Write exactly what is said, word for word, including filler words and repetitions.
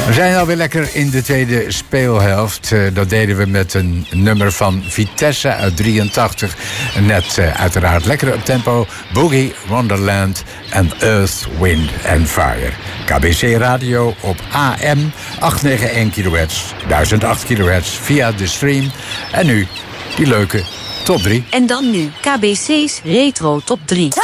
We zijn alweer lekker in de tweede speelhelft. Uh, dat deden we met een nummer van Vitesse uit drieëntachtig. Net uh, uiteraard lekker op tempo. Boogie Wonderland en Earth, Wind and Fire. K B C Radio op A M achthonderdnegenennegentig kilohertz, duizend acht kilohertz via de stream. En nu die leuke top drie. En dan nu K B C's Retro Top drie.